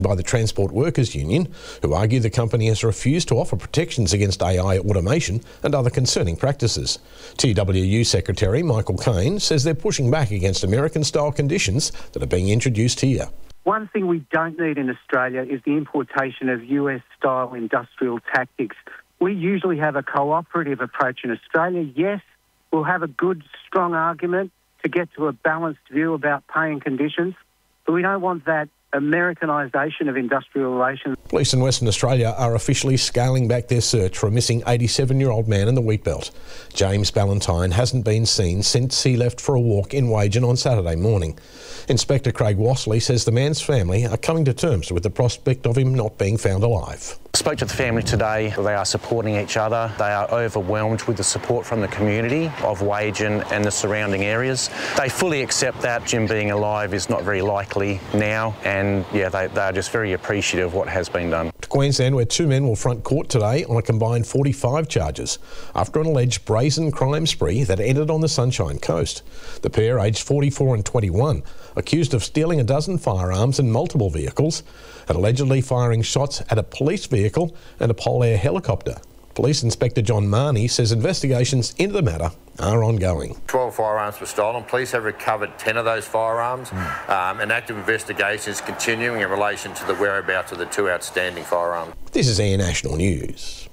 by the Transport Workers Union, who argue the company has refused to offer protections against AI automation and other concerning practices. TWU Secretary Michael Cain says they're pushing back against American-style conditions that are being introduced here. One thing we don't need in Australia is the importation of US-style industrial tactics. We usually have a cooperative approach in Australia. Yes, we'll have a good, strong argument to get to a balanced view about pay and conditions, but we don't want that Americanisation of industrial relations. Police in Western Australia are officially scaling back their search for a missing 87-year-old man in the Wheatbelt. James Ballantyne hasn't been seen since he left for a walk in Wagen on Saturday morning. Inspector Craig Wassley says the man's family are coming to terms with the prospect of him not being found alive. I spoke to the family today. They are supporting each other. They are overwhelmed with the support from the community of Wagen and the surrounding areas. They fully accept that Jim being alive is not very likely now, and yeah, they are just very appreciative of what has been done. To Queensland, where two men will front court today on a combined 45 charges after an alleged brazen crime spree that ended on the Sunshine Coast. The pair, aged 44 and 21, accused of stealing a dozen firearms and multiple vehicles and allegedly firing shots at a police vehicle and a Pol Air helicopter. Police Inspector John Marnie says investigations into the matter are ongoing. 12 firearms were stolen. Police have recovered 10 of those firearms. An active investigation is continuing in relation to the whereabouts of the two outstanding firearms. This is Air National News.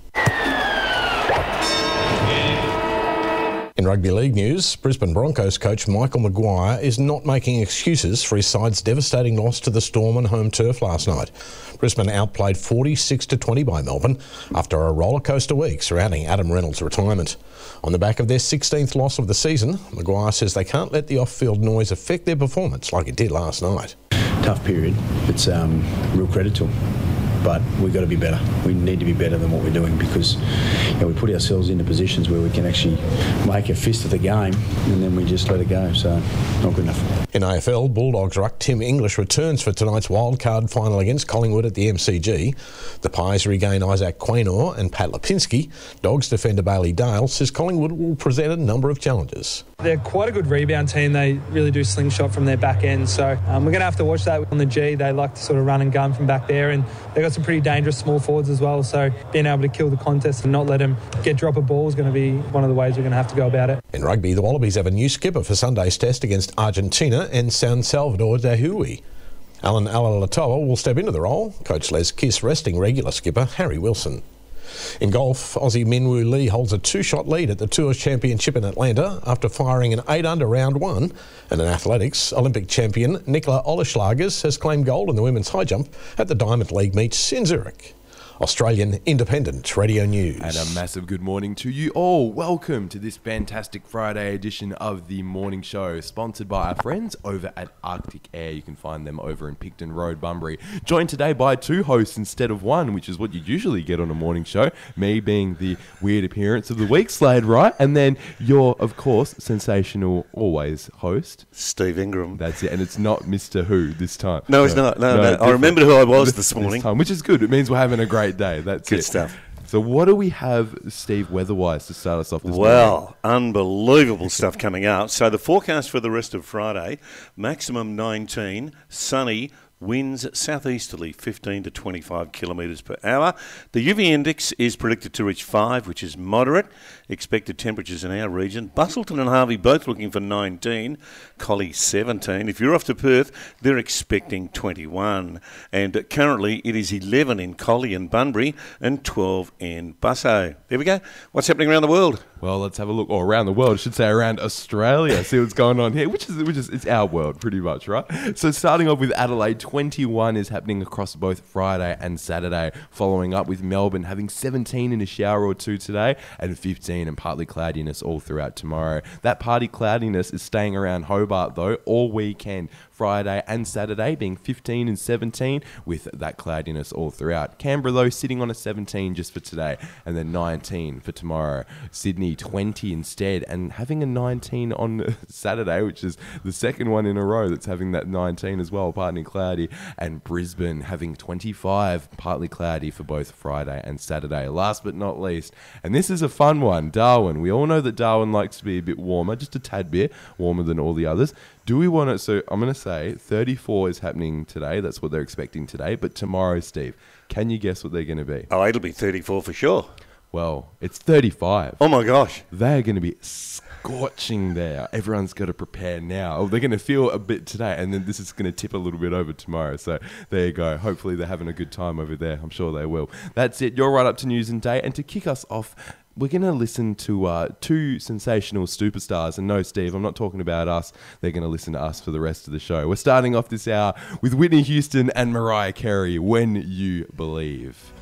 In rugby league news, Brisbane Broncos coach Michael Maguire is not making excuses for his side's devastating loss to the Storm on home turf last night. Brisbane outplayed 46-20 by Melbourne after a rollercoaster week surrounding Adam Reynolds' retirement. On the back of their 16th loss of the season, Maguire says they can't let the off-field noise affect their performance like it did last night. Tough period. It's real credit to them. But we've got to be better. We need to be better than what we're doing because we put ourselves into positions where we can actually make a fist of the game and then we just let it go. So, not good enough. In AFL, Bulldogs ruck Tim English returns for tonight's wildcard final against Collingwood at the MCG. The Pies regain Isaac Quaynor and Pat Lipinski. Dogs defender Bailey Dale says Collingwood will present a number of challenges. They're quite a good rebound team. They really do slingshot from their back end. So we're going to have to watch that on the G. They like to sort of run and gun from back there, and they've got some pretty dangerous small forwards as well. So being able to kill the contest and not let them get drop a ball is going to be one of the ways we're going to have to go about it. In rugby, the Wallabies have a new skipper for Sunday's test against Argentina and San Salvador de Hui. Alan Alalatoa will step into the role. Coach Les Kiss resting regular skipper Harry Wilson. In golf, Aussie Minwoo Lee holds a two-shot lead at the Tours Championship in Atlanta after firing an 8-under round one. And in athletics, Olympic champion Nicola Oleslagers has claimed gold in the women's high jump at the Diamond League meets in Zurich. Australian Independent Radio News. And a massive good morning to you all. Welcome to this fantastic Friday edition of the Morning Show, sponsored by our friends over at Arctic Air. You can find them over in Picton Road, Bunbury. Joined today by two hosts instead of one, which is what you usually get on a morning show. Me being the weird appearance of the week, Slade Wright, and then your, of course, sensational always host, Steve Ingram. That's it, and it's not Mr. Who this time. No, he's not. No. I remembered who I was this morning. Time, which is good. It means we're having a great day. That's good stuff. So what do we have, Steve, weather-wise, to start us off this morning? Well, unbelievable stuff coming out. So the forecast for the rest of Friday, maximum 19, sunny, winds southeasterly 15 to 25 kilometres per hour. The UV index is predicted to reach 5, which is moderate. Expected temperatures in our region, Busselton and Harvey both looking for 19, Collie 17. If you're off to Perth, they're expecting 21. And currently it is 11 in Collie and Bunbury and 12 in Busso. There we go. What's happening around the world? Well, let's have a look. Or around the world, I should say around Australia. See what's going on here, which is it's our world pretty much, right? So starting off with Adelaide, 21 is happening across both Friday and Saturday. Following up with Melbourne having 17 in a shower or two today and 15 and partly cloudiness all throughout tomorrow. That partly cloudiness is staying around Hobart though all weekend. Friday and Saturday being 15 and 17 with that cloudiness all throughout. Canberra though sitting on a 17 just for today and then 19 for tomorrow. Sydney 20 instead and having a 19 on Saturday, which is the second one in a row that's having that 19 as well, partly cloudy. And Brisbane having 25, partly cloudy for both Friday and Saturday. Last but not least, and this is a fun one, Darwin. We all know that Darwin likes to be a bit warmer, just a tad bit warmer than all the others. Do we want it? So I'm going to say 34 is happening today. That's what they're expecting today. But tomorrow, Steve, can you guess what they're going to be? Oh, it'll be 34 for sure. Well, it's 35. Oh, my gosh. They're going to be scorching there. Everyone's got to prepare now. Oh, they're going to feel a bit today, and then this is going to tip a little bit over tomorrow. So there you go. Hopefully they're having a good time over there. I'm sure they will. That's it. You're right up to news and day. And to kick us off, we're going to listen to two sensational superstars. And no, Steve, I'm not talking about us. They're going to listen to us for the rest of the show. We're starting off this hour with Whitney Houston and Mariah Carey, When You Believe.